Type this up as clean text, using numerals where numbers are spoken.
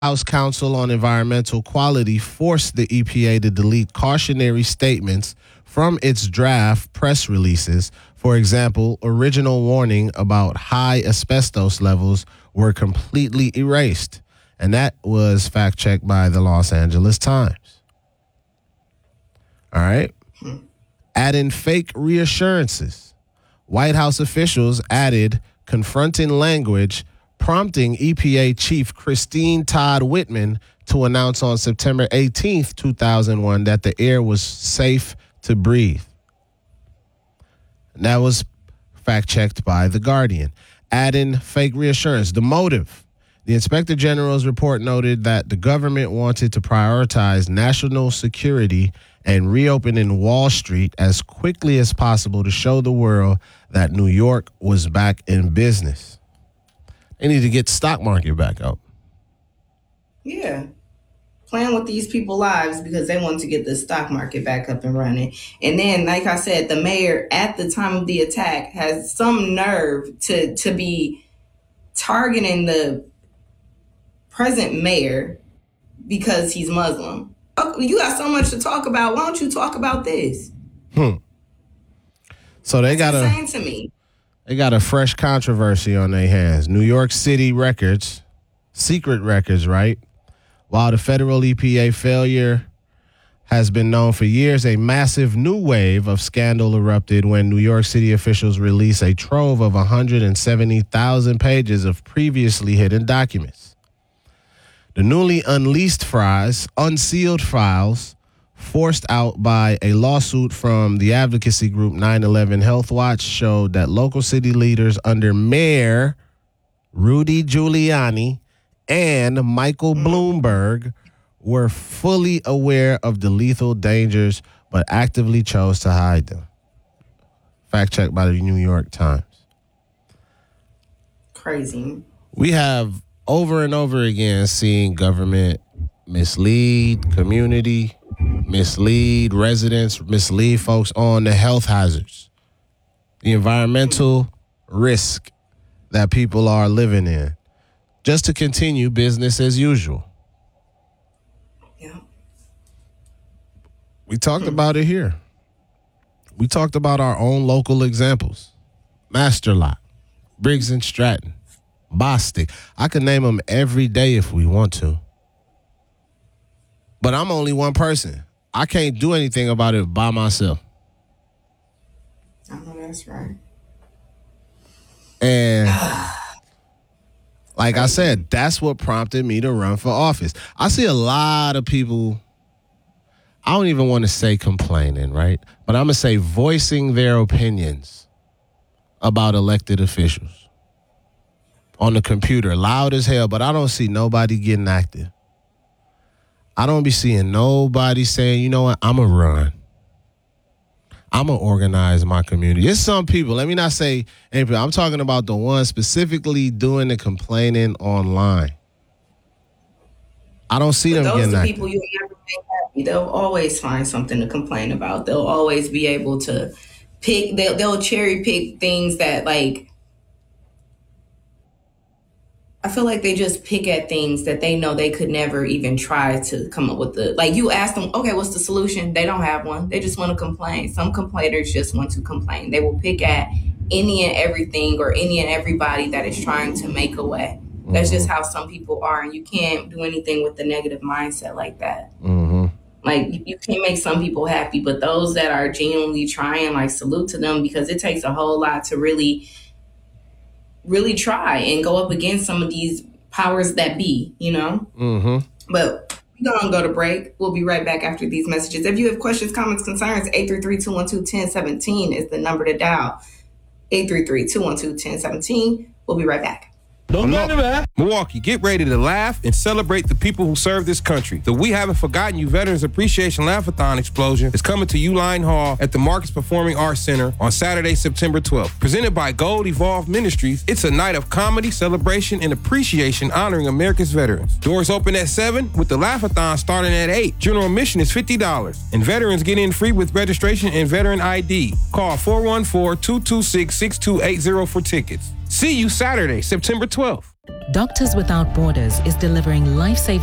House Council on Environmental Quality forced the EPA to delete cautionary statements from its draft press releases. For example, original warning about high asbestos levels were completely erased. And that was fact-checked by the Los Angeles Times. All right. Add in fake reassurances. White House officials added confronting language, prompting EPA Chief Christine Todd Whitman to announce on September 18th, 2001, that the air was safe to breathe. And that was fact-checked by The Guardian. Add in fake reassurance. The motive. The Inspector General's report noted that the government wanted to prioritize national security and reopening Wall Street as quickly as possible to show the world that New York was back in business. They need to get the stock market back up. Yeah. Playing with these people's lives because they want to get the stock market back up and running. And then, like I said, the mayor at the time of the attack has some nerve to be targeting the present mayor because he's Muslim. Oh, you got so much to talk about. Why don't you talk about this? So they got insane to me. They got a fresh controversy on their hands. New York City records, secret records, right? While the federal EPA failure has been known for years, a massive new wave of scandal erupted when New York City officials released a trove of 170,000 pages of previously hidden documents. The newly unsealed files, forced out by a lawsuit from the advocacy group 9/11 Health Watch, showed that local city leaders under Mayor Rudy Giuliani and Michael Bloomberg were fully aware of the lethal dangers, but actively chose to hide them. Fact checked by the New York Times. Crazy. We have over and over again seen government mislead community, mislead residents, mislead folks on the health hazards, the environmental risk that people are living in, just to continue business as usual. Yeah. We talked about it here. We talked about our own local examples. Master Lock, Briggs and Stratton, Bostic. I could name them every day if we want to. But I'm only one person. I can't do anything about it by myself. I know that's right. And like I said, that's what prompted me to run for office. I see a lot of people, I don't even want to say complaining, right? But I'm going to say voicing their opinions about elected officials on the computer, loud as hell, but I don't see nobody getting active. I don't be seeing nobody saying, you know what, I'm going to run. I'm going to organize my community. It's some people, let me not say any people. I'm talking about the ones specifically doing the complaining online. I don't see them getting active. Those are people you'll never make happy. They'll always find something to complain about. They'll always be able to pick, they'll cherry pick things that, like, I feel like they just pick at things that they know they could never even try to come up with like you ask them, okay, what's the solution? They don't have one. They just want to complain. Some complainers just want to complain. They will pick at any and everything or any and everybody that is trying to make a way. That's just how some people are. And you can't do anything with the negative mindset like that. Mm-hmm. Like you can't make some people happy, but those that are genuinely trying, like salute to them, because it takes a whole lot to really try and go up against some of these powers that be, you know? Mm-hmm. But we're going to go to break. We'll be right back after these messages. If you have questions, comments, concerns, 833-212-1017 is the number to dial. 833-212-1017. We'll be right back. Milwaukee, get ready to laugh and celebrate the people who serve this country. The We Haven't Forgotten You Veterans Appreciation Laugh-a-thon Explosion is coming to Uline Hall at the Marcus Performing Arts Center on Saturday, September 12th. Presented by Gold Evolved Ministries, it's a night of comedy, celebration, and appreciation honoring America's veterans. Doors open at 7 with the Laugh-a-thon starting at 8. General admission is $50. And veterans get in free with registration and veteran ID. Call 414-226-6280 for tickets. See you Saturday, September 12th. Doctors Without Borders is delivering life-saving